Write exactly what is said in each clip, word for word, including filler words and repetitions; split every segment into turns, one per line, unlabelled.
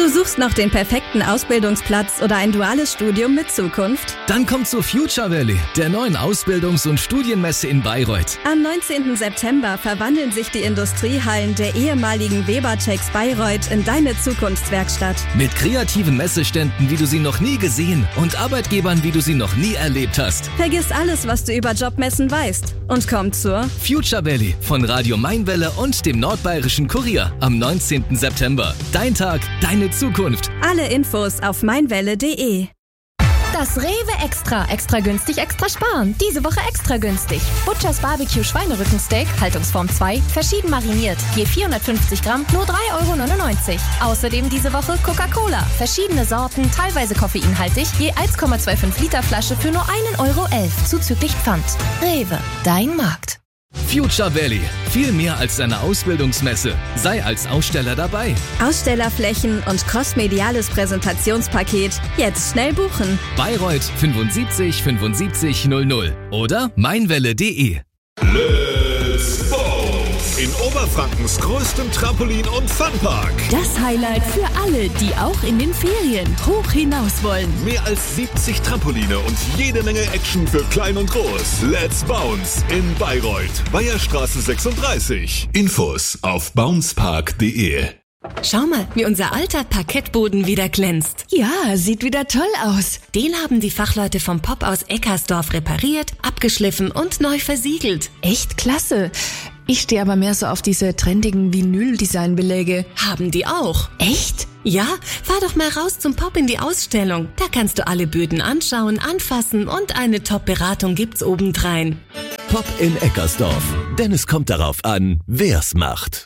Du suchst noch den perfekten Ausbildungsplatz oder ein duales Studium mit Zukunft?
Dann komm zu Future Valley, der neuen Ausbildungs- und Studienmesse in Bayreuth.
Am neunzehnten September verwandeln sich die Industriehallen der ehemaligen Webertex Bayreuth in deine Zukunftswerkstatt.
Mit kreativen Messeständen, wie du sie noch nie gesehen, und Arbeitgebern, wie du sie noch nie erlebt hast.
Vergiss alles, was du über Jobmessen weißt, und komm zur
Future Valley von Radio Mainwelle und dem Nordbayerischen Kurier am neunzehnten September. Dein Tag, deine Zukunft.
Alle Infos auf meinwelle punkt de.
Das Rewe Extra. Extra günstig, extra sparen. Diese Woche extra günstig. Butchers Barbecue Schweinerückensteak, Haltungsform zwei, verschieden mariniert. Je vierhundertfünfzig Gramm, nur drei Euro neunundneunzig. Außerdem diese Woche Coca-Cola. Verschiedene Sorten, teilweise koffeinhaltig, je eins Komma fünfundzwanzig Liter Flasche für nur ein Euro elf, zuzüglich Pfand. Rewe, dein Markt.
Future Valley. Viel mehr als eine Ausbildungsmesse. Sei als Aussteller dabei.
Ausstellerflächen und crossmediales Präsentationspaket. Jetzt schnell buchen.
Bayreuth fünfundsiebzig fünfundsiebzig null null oder meinwelle punkt de.
Let's Bounce! In Oberfrankens größtem Trampolin- und Funpark.
Das Highlight für alle, die auch in den Ferien hoch hinaus wollen.
Mehr als siebzig Trampoline und jede Menge Action für klein und groß. Let's Bounce in Bayreuth. Bayerstraße sechsunddreißig. Infos auf bouncepark punkt de.
Schau mal, wie unser alter Parkettboden wieder glänzt.
Ja, sieht wieder toll aus.
Den haben die Fachleute vom Pop aus Eckersdorf repariert, abgeschliffen und neu versiegelt.
Echt klasse. Ich stehe aber mehr so auf diese trendigen Vinyl-Design-Beläge.
Haben die auch.
Echt?
Ja, fahr doch mal raus zum Pop in die Ausstellung. Da kannst du alle Böden anschauen, anfassen und eine Top-Beratung gibt's obendrein.
Pop in Eckersdorf. Denn es kommt darauf an, wer's macht.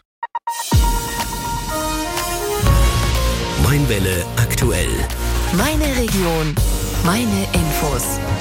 Mainwelle aktuell.
Meine Region, meine Infos.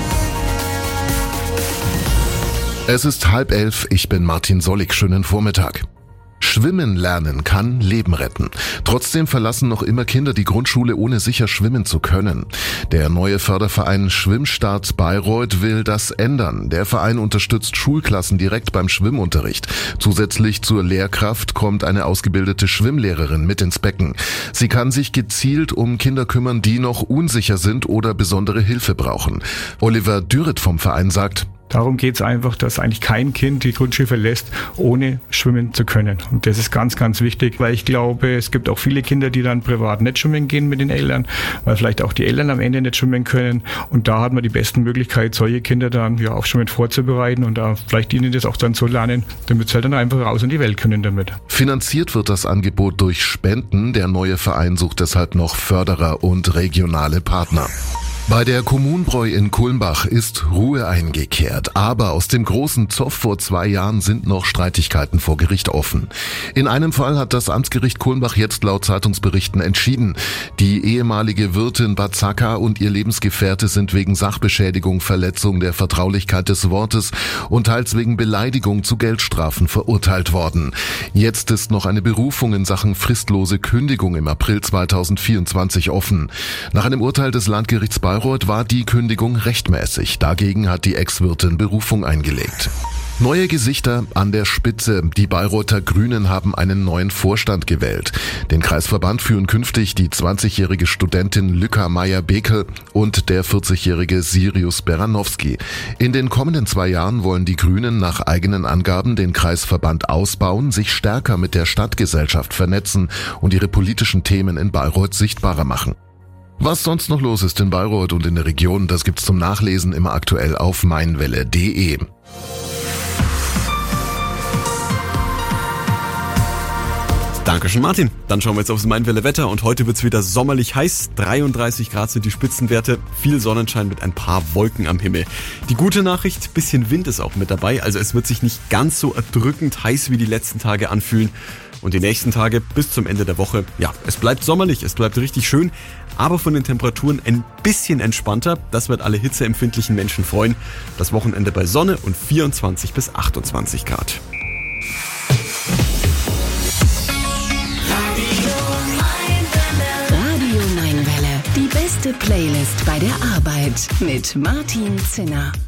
Es ist halb elf, ich bin Martin Sollig, schönen Vormittag. Schwimmen lernen kann Leben retten. Trotzdem verlassen noch immer Kinder die Grundschule, ohne sicher schwimmen zu können. Der neue Förderverein Schwimmstart Bayreuth will das ändern. Der Verein unterstützt Schulklassen direkt beim Schwimmunterricht. Zusätzlich zur Lehrkraft kommt eine ausgebildete Schwimmlehrerin mit ins Becken. Sie kann sich gezielt um Kinder kümmern, die noch unsicher sind oder besondere Hilfe brauchen. Oliver Dürret vom Verein sagt:
Darum geht es einfach, dass eigentlich kein Kind die Grundschule verlässt, ohne schwimmen zu können. Und das ist ganz, ganz wichtig, weil ich glaube, es gibt auch viele Kinder, die dann privat nicht schwimmen gehen mit den Eltern, weil vielleicht auch die Eltern am Ende nicht schwimmen können. Und da hat man die besten Möglichkeit, solche Kinder dann ja auf Schwimmen vorzubereiten und da vielleicht ihnen das auch dann so lernen, damit sie halt dann einfach raus in die Welt können damit.
Finanziert wird das Angebot durch Spenden. Der neue Verein sucht deshalb noch Förderer und regionale Partner. Bei der Kommunbräu in Kulmbach ist Ruhe eingekehrt, aber aus dem großen Zoff vor zwei Jahren sind noch Streitigkeiten vor Gericht offen. In einem Fall hat das Amtsgericht Kulmbach jetzt laut Zeitungsberichten entschieden. Die ehemalige Wirtin Bazaka und ihr Lebensgefährte sind wegen Sachbeschädigung, Verletzung der Vertraulichkeit des Wortes und teils wegen Beleidigung zu Geldstrafen verurteilt worden. Jetzt ist noch eine Berufung in Sachen fristlose Kündigung im April zweitausendvierundzwanzig offen. Nach einem Urteil des Landgerichts Bayreuth war die Kündigung rechtmäßig. Dagegen hat die Ex-Wirtin Berufung eingelegt. Neue Gesichter an der Spitze. Die Bayreuther Grünen haben einen neuen Vorstand gewählt. Den Kreisverband führen künftig die zwanzigjährige Studentin Lücka Meyer-Bekel und der vierzigjährige Sirius Beranowski. In den kommenden zwei Jahren wollen die Grünen nach eigenen Angaben den Kreisverband ausbauen, sich stärker mit der Stadtgesellschaft vernetzen und ihre politischen Themen in Bayreuth sichtbarer machen. Was sonst noch los ist in Bayreuth und in der Region, das gibt's zum Nachlesen immer aktuell auf meinwelle punkt de.
Dankeschön, Martin. Dann schauen wir jetzt aufs Mainwelle Wetter und heute wird's wieder sommerlich heiß. dreiunddreißig Grad sind die Spitzenwerte, viel Sonnenschein mit ein paar Wolken am Himmel. Die gute Nachricht, bisschen Wind ist auch mit dabei, also es wird sich nicht ganz so erdrückend heiß wie die letzten Tage anfühlen. Und die nächsten Tage bis zum Ende der Woche, ja, es bleibt sommerlich, es bleibt richtig schön, aber von den Temperaturen ein bisschen entspannter. Das wird alle hitzeempfindlichen Menschen freuen. Das Wochenende bei Sonne und vierundzwanzig bis achtundzwanzig Grad.
Radio Mainwelle. Die beste Playlist bei der Arbeit mit Martin Zinner.